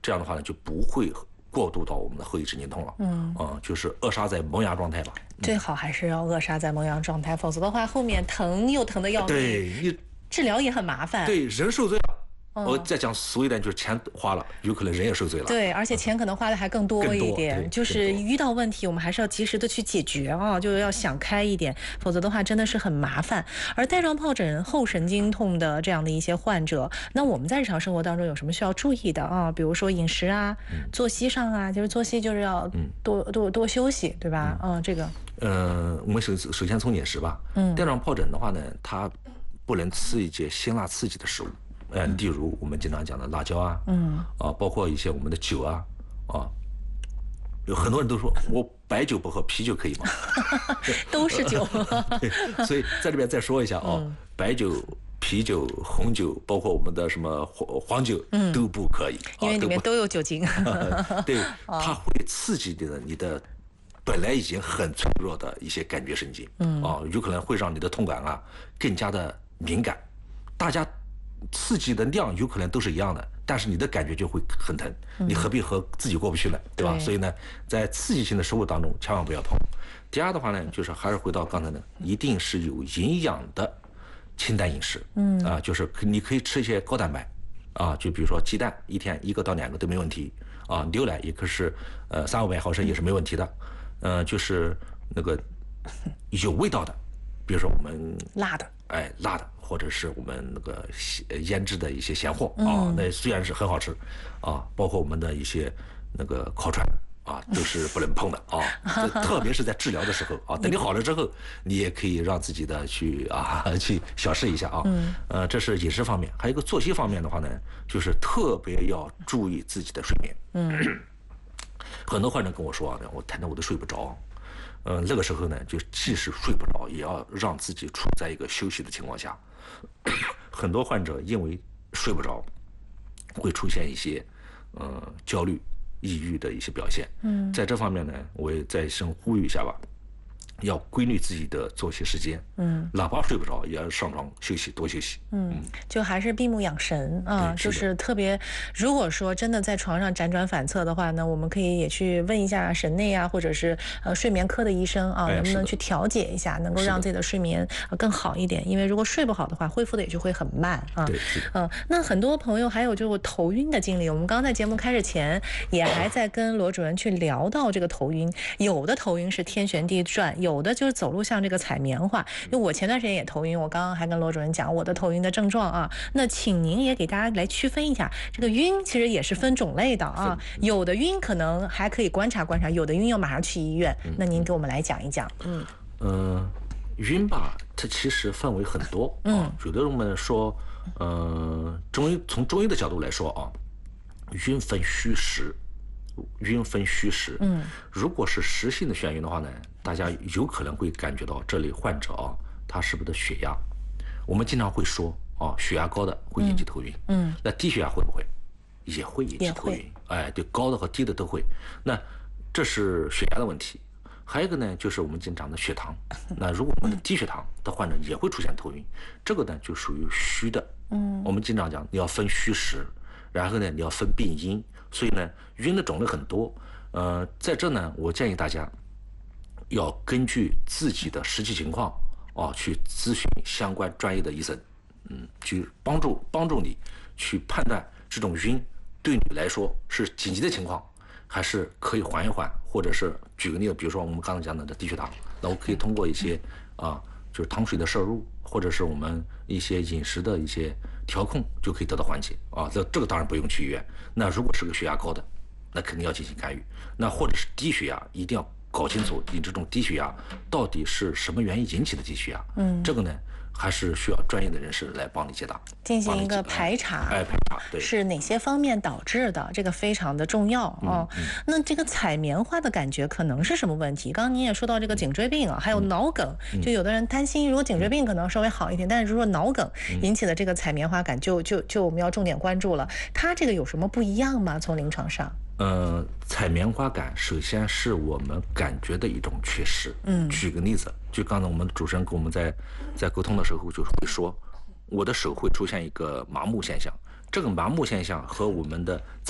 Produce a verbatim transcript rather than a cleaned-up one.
这样的话呢就不会过渡到我们的后遗神经痛了。嗯，啊、呃，就是扼杀在萌芽状态吧。 嗯、最好还是要扼杀在萌芽状态，否则的话后面疼又疼的要命。 对你治疗也很麻烦。 对，人受罪了。我再讲俗一点，就是钱花了，有可能人也受罪了。 对，而且钱可能花的还更多一点。就是遇到问题，我们还是要及时的去解决啊，就要想开一点，否则的话真的是很麻烦。而带状疱疹后神经痛的这样的一些患者，那我们在日常生活当中有什么需要注意的啊？比如说饮食啊、嗯、作息上啊，就是作息就是要多、嗯、多多休息，对吧？嗯，嗯这个。 呃，我们首首先从饮食吧。嗯，带状疱疹的话呢，它不能吃一些辛辣刺激的食物。呃，例如我们经常讲的辣椒啊，嗯，啊，包括一些我们的酒啊，啊，有很多人都说我白酒不喝，啤酒可以吗？ 都是酒。 对，所以在这边再说一下啊，嗯、白酒、啤酒、红酒，包括我们的什么黄黄酒、嗯、都不可以， 因为里面都有酒精。 对，它会刺激的你的本来已经很脆弱的一些感觉神经，嗯，啊，有可能会让你的痛感啊更加的敏感，大家。刺激的量有可能都是一样的，但是你的感觉就会很疼，你何必和自己过不去呢？对吧？所以呢，在刺激性的食物当中千万不要碰。第二的话呢，就是还是回到刚才的，一定是有营养的清淡饮食。嗯啊，就是你可以吃一些高蛋白啊，就比如说鸡蛋，一天一个到两个都没问题啊，牛奶也可是呃三五百毫升也是没问题的。呃，就是那个有味道的，比如说我们辣的， 哎，辣的。或者是我们那个腌制的一些咸货、嗯、啊，那虽然是很好吃啊，包括我们的一些那个烤串啊，都是不能碰的啊。特别是在治疗的时候啊，等你好了之后，你也可以让自己的去啊去小试一下啊。嗯。呃，这是饮食方面，还有一个作息方面的话呢，就是特别要注意自己的睡眠。嗯。很多患者跟我说啊，我谈谈我都睡不着。嗯、呃，那个时候呢，就即使睡不着，也要让自己处在一个休息的情况下。很多患者因为睡不着，会出现一些呃焦虑、抑郁的一些表现。嗯，在这方面呢，我也再深呼吁一下吧。要规律自己的作息时间，嗯，哪怕睡不着，也要上床休息，多休息。 嗯，就还是闭目养神啊，就是特别，如果说真的在床上辗转反侧的话呢，我们可以也去问一下神内啊，或者是呃睡眠科的医生啊，能不能去调节一下，能够让自己的睡眠更好一点？因为如果睡不好的话，恢复的也就会很慢啊。 对， 嗯，那很多朋友还有就是头晕的经历，我们刚刚在节目开始前也还在跟罗主任去聊到这个头晕，有的头晕是天旋地转，有。有的就是走路像这个踩棉花，因为我前段时间也头晕，我刚刚还跟罗主任讲我的头晕的症状啊。那请您也给大家来区分一下，这个晕其实也是分种类的啊。有的晕可能还可以观察观察，有的晕要马上去医院。那您给我们来讲一讲。嗯呃，晕吧，它其实分为很多啊。嗯、有的人们说，呃，中医从中医的角度来说啊，晕分虚实。晕分虚实，嗯，如果是实性的眩晕的话呢，大家有可能会感觉到这类患者啊，他是不是的血压？我们经常会说啊，血压高的会引起头晕，嗯，那低血压会不会？也会引起头晕，哎，对，高的和低的都会。那这是血压的问题。还有一个呢，就是我们经常的血糖。那如果我们的低血糖的患者也会出现头晕，这个呢就属于虚的。嗯，我们经常讲你要分虚实，然后呢你要分病因。所以呢，晕的种类很多，呃，在这呢，我建议大家要根据自己的实际情况啊，去咨询相关专业的医生，嗯，去帮助帮助你去判断这种晕对你来说是紧急的情况，还是可以缓一缓，或者是举个例子，比如说我们刚刚讲的低血糖，那我可以通过一些啊，就是糖水的摄入，或者是我们一些饮食的一些调控就可以得到缓解啊。这这个当然不用去医院。那如果是个血压高的，那肯定要进行干预。那或者是低血压，一定要搞清楚你这种低血压到底是什么原因引起的低血压。嗯，这个呢还是需要专业的人士来帮你解答， 进行一个排查。 哎，排查对是哪些方面导致的，这个非常的重要啊、哦嗯嗯。那这个采棉花的感觉可能是什么问题？刚刚您也说到这个颈椎病啊，还有脑梗，嗯、就有的人担心，如果颈椎病可能稍微好一点，嗯、但是如果脑梗引起的这个采棉花感就，就就就我们要重点关注了。它这个有什么不一样吗？从临床上？ 呃，采棉花感首先是我们感觉的一种缺失。嗯，举个例子，就刚才我们主持人跟我们在在沟通的时候就会说，我的手会出现一个麻木现象，这个麻木现象和我们的